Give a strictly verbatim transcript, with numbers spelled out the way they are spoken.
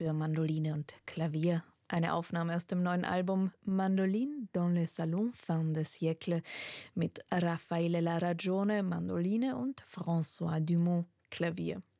für Mandoline und Klavier. Eine Aufnahme aus dem neuen Album Mandoline dans le salon fin de siècle mit Raffaele La Ragione, Mandoline und François Dumont, Klavier.